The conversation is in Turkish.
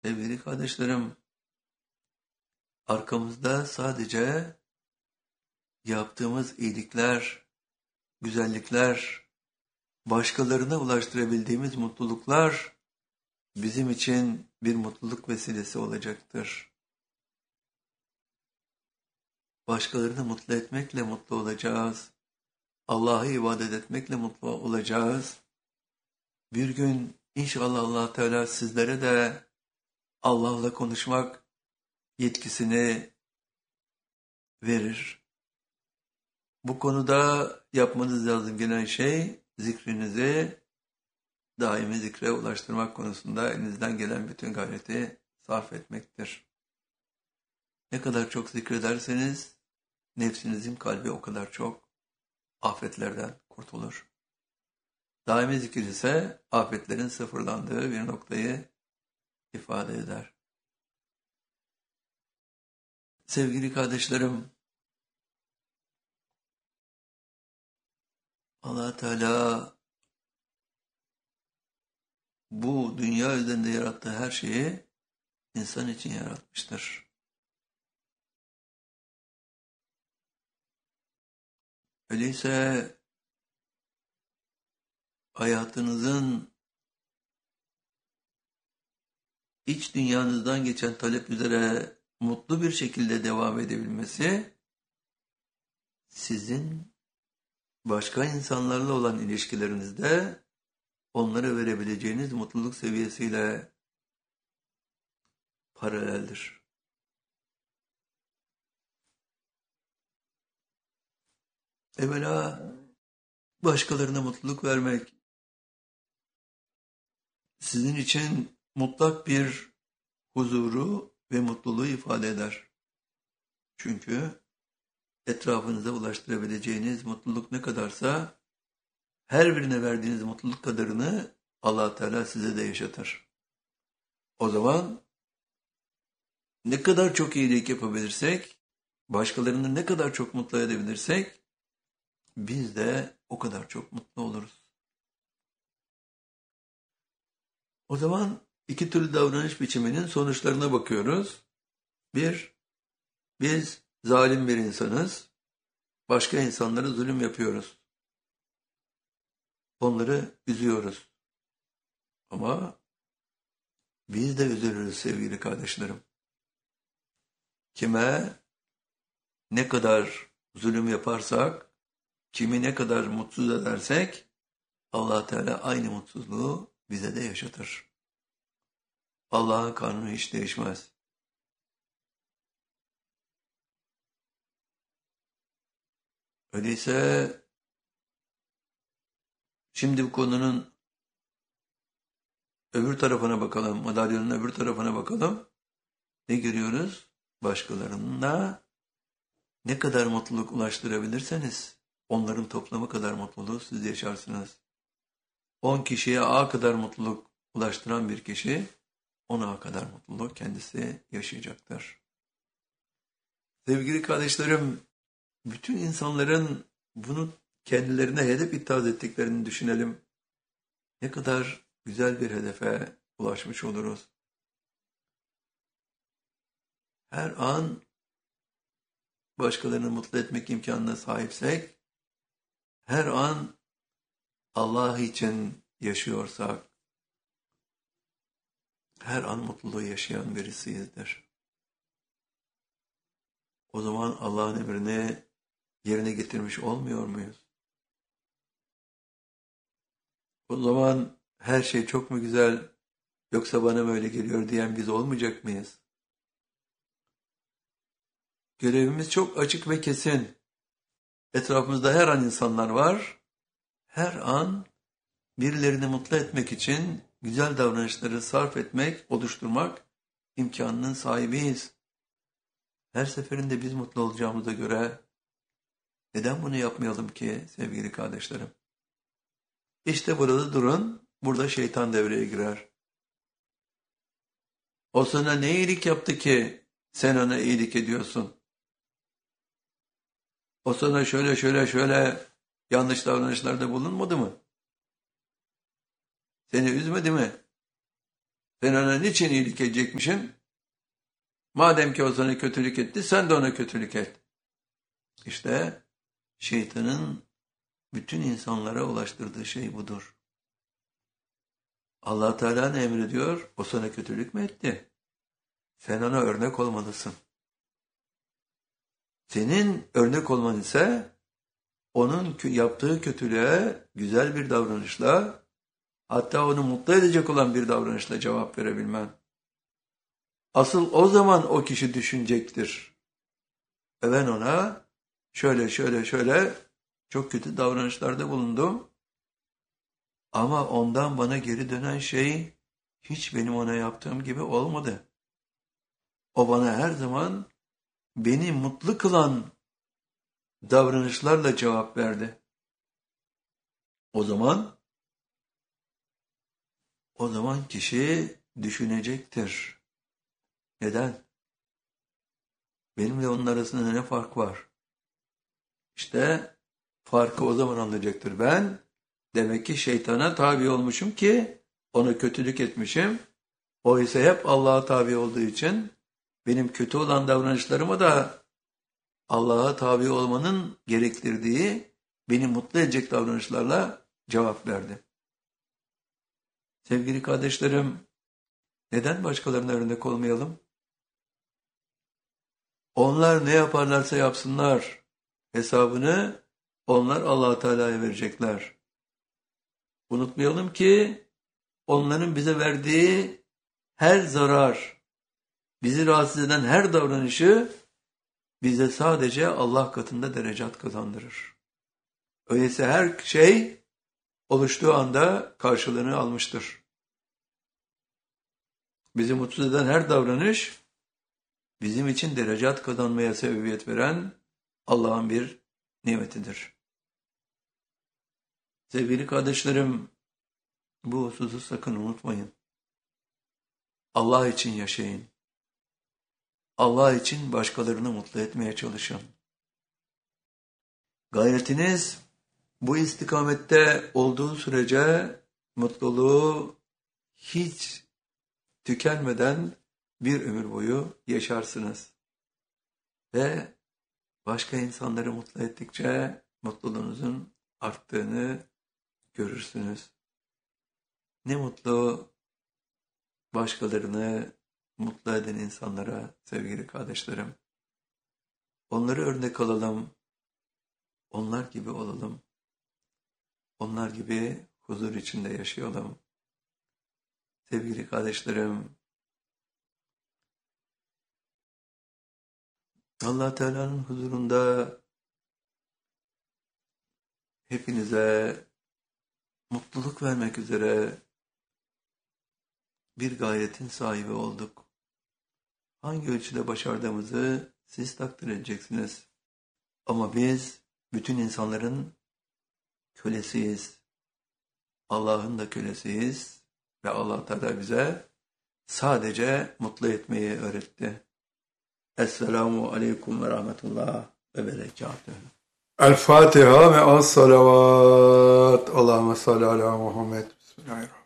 Sevgili kardeşlerim, arkamızda sadece yaptığımız iyilikler, güzellikler, başkalarına ulaştırabildiğimiz mutluluklar bizim için bir mutluluk vesilesi olacaktır. Başkalarını mutlu etmekle mutlu olacağız. Allah'a ibadet etmekle mutlu olacağız. Bir gün inşallah Allah Teala sizlere de Allah'la konuşmak yetkisini verir. Bu konuda yapmanız lazım gelen şey zikrinizi daimi zikre ulaştırmak konusunda elinizden gelen bütün gayreti sarf etmektir. Ne kadar çok zikrederseniz nefsinizin kalbi o kadar çok afetlerden kurtulur. Daimi zikir ise afetlerin sıfırlandığı bir noktayı ifade eder. Sevgili kardeşlerim, Allah Teala bu dünya üzerinde yarattığı her şeyi insan için yaratmıştır. Öyleyse hayatınızın iç dünyanızdan geçen talep üzere mutlu bir şekilde devam edebilmesi, sizin başka insanlarla olan ilişkilerinizde onlara verebileceğiniz mutluluk seviyesiyle paraleldir. Evvela başkalarına mutluluk vermek sizin için mutlak bir huzuru ve mutluluğu ifade eder. Çünkü etrafınıza ulaştırabileceğiniz mutluluk ne kadarsa her birine verdiğiniz mutluluk kadarını Allah Teala size de yaşatır. O zaman ne kadar çok iyilik yapabilirsek, başkalarını ne kadar çok mutlu edebilirsek biz de o kadar çok mutlu oluruz. O zaman iki türlü davranış biçiminin sonuçlarına bakıyoruz. Bir, biz zalim bir insanız. Başka insanlara zulüm yapıyoruz. Onları üzüyoruz. Ama biz de üzülürüz sevgili kardeşlerim. Kime ne kadar zulüm yaparsak, kimi ne kadar mutsuz edersek Allah Teala aynı mutsuzluğu bize de yaşatır. Allah'ın kanunu hiç değişmez. Öyleyse şimdi bu konunun öbür tarafına bakalım, madalyonun öbür tarafına bakalım. Ne görüyoruz? Başkalarına ne kadar mutluluk ulaştırabilirseniz onların toplamı kadar mutluluğu siz yaşarsınız. 10 kişiye A kadar mutluluk ulaştıran bir kişi 10 A kadar mutluluk kendisi yaşayacaktır. Sevgili kardeşlerim, bütün insanların bunu kendilerine hedef itaat ettiklerini düşünelim. Ne kadar güzel bir hedefe ulaşmış oluruz. Her an başkalarını mutlu etmek imkanına sahipsek, her an Allah için yaşıyorsak, her an mutluluğu yaşayan birisiyizdir. O zaman Allah'ın emrini yerine getirmiş olmuyor muyuz? O zaman her şey çok mu güzel, yoksa bana mı öyle geliyor diyen biz olmayacak mıyız? Görevimiz çok açık ve kesin. Etrafımızda her an insanlar var. Her an birilerini mutlu etmek için güzel davranışları sarf etmek, oluşturmak imkanının sahibiyiz. Her seferinde biz mutlu olacağımıza göre neden bunu yapmayalım ki sevgili kardeşlerim? İşte burada durun, burada şeytan devreye girer. O sana ne iyilik yaptı ki sen ona iyilik ediyorsun? O sana şöyle yanlış davranışlarda bulunmadı mı? Seni üzmedi mi? Ben ona niçin iyilik edecekmişim? Madem ki o sana kötülük etti, sen de ona kötülük et. İşte şeytanın bütün insanlara ulaştırdığı şey budur. Allah Teala ne emrediyor? O sana kötülük mü etti? Sen ona örnek olmalısın. Senin örnek olman ise onun yaptığı kötülüğe güzel bir davranışla, hatta onu mutlu edecek olan bir davranışla cevap verebilmen. Asıl o zaman o kişi düşünecektir. Ben ona şöyle çok kötü davranışlarda bulundum. Ama ondan bana geri dönen şey hiç benim ona yaptığım gibi olmadı. O bana her zaman beni mutlu kılan davranışlarla cevap verdi. O zaman kişi düşünecektir. Neden? Benimle onun arasında ne fark var? İşte farkı o zaman anlayacaktır. Ben demek ki şeytana tabi olmuşum ki ona kötülük etmişim. O ise hep Allah'a tabi olduğu için benim kötü olan davranışlarıma da Allah'a tabi olmanın gerektirdiği beni mutlu edecek davranışlarla cevap verdi. Sevgili kardeşlerim, neden başkalarına örnek olmayalım? Onlar ne yaparlarsa yapsınlar, hesabını onlar Allah Teala'ya verecekler. Unutmayalım ki onların bize verdiği her zarar, bizi rahatsız eden her davranışı bize sadece Allah katında derecat kazandırır. Öyleyse her şey oluştuğu anda karşılığını almıştır. Bizi mutsuz eden her davranış bizim için derecat kazanmaya sebebiyet veren Allah'ın bir nimetidir. Sevgili kardeşlerim, bu hususu sakın unutmayın. Allah için yaşayın. Allah için başkalarını mutlu etmeye çalışın. Gayretiniz bu istikamette olduğu sürece mutluluğu hiç tükenmeden bir ömür boyu yaşarsınız. Ve başka insanları mutlu ettikçe mutluluğunuzun arttığını görürsünüz. Ne mutlu başkalarını mutlu eden insanlara sevgili kardeşlerim. Onları örnek alalım. Onlar gibi olalım. Onlar gibi huzur içinde yaşayalım. Sevgili kardeşlerim, Allah Teala'nın huzurunda hepinize mutluluk vermek üzere bir gayretin sahibi olduk. Hangi ölçüde başardığımızı siz takdir edeceksiniz. Ama biz bütün insanların kölesiyiz. Allah'ın da kölesiyiz ve Allah Teala bize sadece mutlu etmeyi öğretti. Esselamu aleyküm ve rahmetullah ve berekatuhu. El Fatiha ve as salavat. Allahümme salli ala Muhammed. Bismillahirrahmanirrahim.